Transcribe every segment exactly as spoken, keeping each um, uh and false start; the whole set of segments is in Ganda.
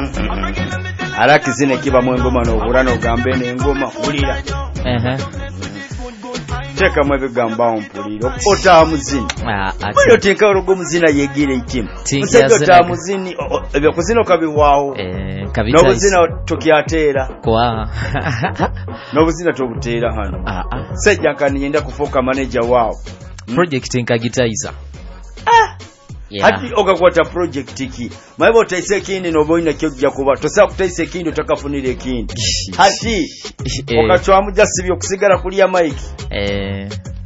Alaki zine kiba mu engoma n'obula n'ogambe n'engoma wulira. Teka mwe bigamba mpulira ota muzini. Bwe teka orogo muzina yegira ikimu. Musajja ota muzini ebyo kuzino kabiwaawo. Eh kabita. N'obuzina tokyatera. Kwa. N'obuzina tobutera hano. Ah ah. Sajja kanienda kufoka manager wao. Project nkagitaiza. Ah. Yeah. Hati okakwata project ki. Maibo utaise kindi noboina kyojja kuba. Tosa kutaise kindi utakafunire kindi. Hati okatwa muja sibyo kusigala kulia mic. Eh.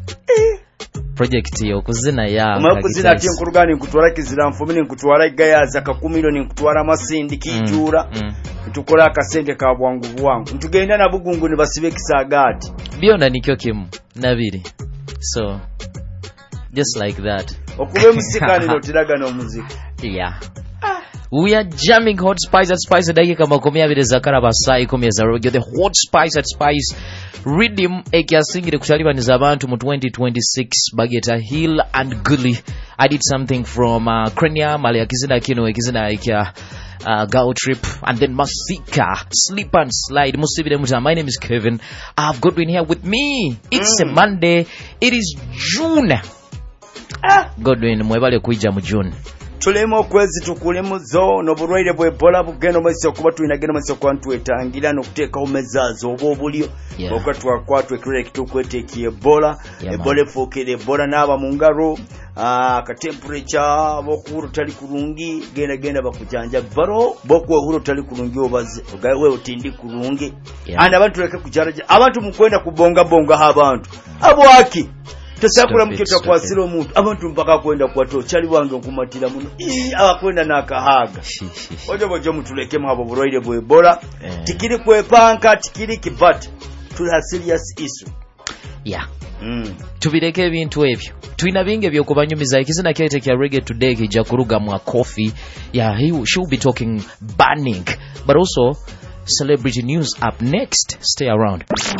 Project yo kuzina ya. Mwa kuzina ati nkurugani nkutwara kizira mfumini nkutwara gayaza kakumiro ni nkutwara masindi kijura. Mm. Mm. Tukola akasente ka bwangu bwangu. Ntugenda na bugungu ni basibe kisagati. Bionda nikyo kimu nabiri. So just like that. Okube musikani notiraga no muziki. Yeah. Ah. We are jamming Hot Spice at Spice dakika makumi abiri za karaba saa ikumi za rojo. The Hot Spice at Spice rhythm ekyasingire kutalibaniza abantu mu twenty twenty-six Bageta Hill and Gully. I did something from uh, Crania Mali akizina kino ekizina ekya uh, Gao Trip and then Masika Slip and Slide Musibire Muta. My name is Kevin. I've got been here with me. It's mm. a Monday. It is June. Ah, Godwin mwebale kuija mu June. Tulemo kwezi tukulemu zo no burwaire bwe Ebola bugeno mase okuba tulina geno mase kwantu etangira no kuteka omezazo obo obulio yeah. Okatwa kwatwe kire kitukwete ki Ebola yeah, Ebola fokere Ebola naba mu ngaro ah ka temperature bokuru tali kurungi genda genda bakujanja baro bokwe huro tali kurungi obaze ogawe otindi kurungi yeah. Anda abantu leke kujaraja abantu mukwenda kubonga bonga abantu abwaki tosakula mukita kwa silo omuntu abantu mpaka kwenda kwa to chali wange nkumatira muno ii abakwenda nakahaga ojo bojo mutuleke mu abo burwaire bwe Ebola eh. Tikiri kwepanka tikiri kibata tuli ha serious issue yeah mm. Tubireke ebintu ebyo tuina binge byo kubanyumiza ikizina kyete kya reggae today kija kuruga mwa coffee yeah he should be talking burning but also celebrity news up next. Stay around.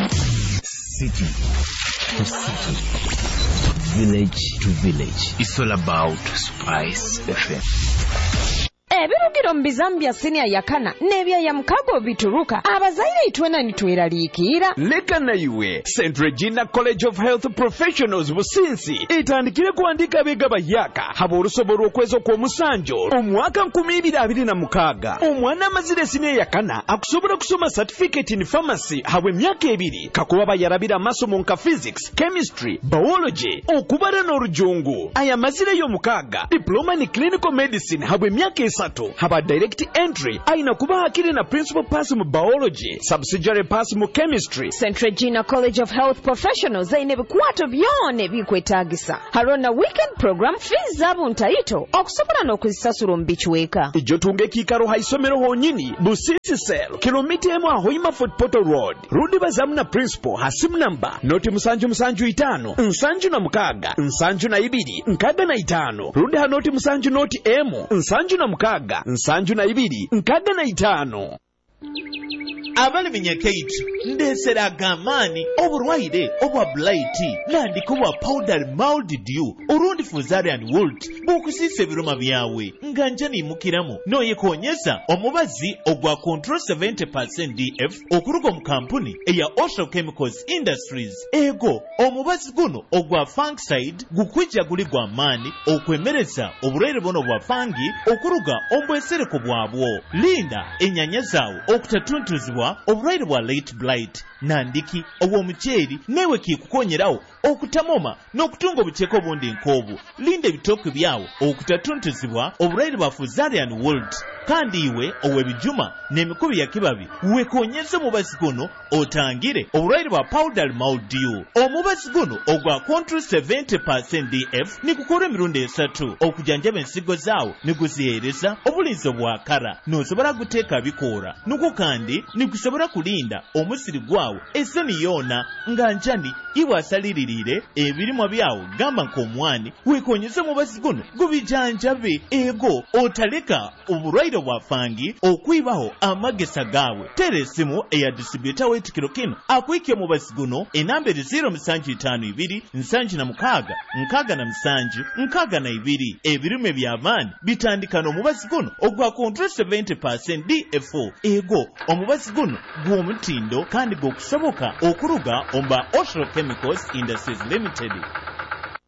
City to city, village to village. It's all about Spice F M. Ebirugiro mbizambia senior yakana nebya ya mkago bituruka abazaire itwena nitweraliikira leka na iwe Saint Regina College of Health Professionals businsi itandikire kuandika bega bayaka habo rusoboro kwezo kwa musanjo omwaka nkumi ibiri abiri na mukaga omwana mazire senior yakana akusobora kusoma certificate in pharmacy hawe myaka ebiri kakuba bayarabira masomo nka physics chemistry biology okubara n'orujungu aya mazire yo mukaga diploma in clinical medicine hawe myaka sato haba direct entry aina kuba hakiri na principal pass mu biology subsidiary pass mu chemistry. Saint Regina College of Health Professionals aine bikwato byone bikwetagisa harona weekend program fees zabo ntaito okusobola n'okuzisasula mbichweka ijo tunge kikaro haisomero honyini busisi sel kilomita emu ahoima Fort Portal Road rudi bazamu na principal hasimu namba noti musanju musanju itano nsanju na mukaga nsanju na ibiri nkaga na itano rudi hanoti musanju noti emu nsanju na mukaga nsanju na ibiri nkaga na itano. Abali minyakeitu ndesera agamani oburwaire obwa blight nandikuwa powder mildew urundi fuzarian wilt bukusisa ebiruma byawe nganjani mukiramu noye konyeza omubazi ogwa control seventy percent D F okuruga mu kampuni eya Ocean Chemicals Industries ego omubazi guno ogwa fungicide gukwijja guli gwa mani okwemereza oburwaire bono bwa fangi okuruga ombwesereko bwabwo linda enyanya zawo okutatuntuzibwa obulwaire bwa late blight nandiki obwo mukyeri newe kikukonyerawo okutamoma n'okutunga obukyeko obundi nk'obu linda ebitooke byawo okutatuntuzibwa obulwaire bwa fusarian wilt kandi iwe owebijuma n'emikubi ya kibabi wekonyeza omubazi guno otangire obulwaire bwa powder mildew omubazi guno ogwa control seventy percent D F nikukola emirundi esatu okujanjaba ensigo zaawo niguzihereza obulinzi obwakara n'osobola guteeka bikoora nuko kandi nikusobola kulinda omusiri gwawo esoni yoona nga njani iwe asalirire ebirimwa byawo gamba nk'omwani wekonyeza omubazi guno gubijanjabe ego otaleka obulwaire obwire bwafangi okwibaho amagesa gaabwe tera essimu eya distributor w'ekikiro kino akwike omubazi guno enamba eri zero musanju itaano ibiri nsanju na mukaaga nkaaga na musanju nkaaga na ibiri ebirime by'amaani bitandika n'omubazi guno ogwa control seventy percent D F O ego omubazi guno gw'omutindo kandi gw'okusoboka okuruga omba Oshro Chemicals Industries Limited.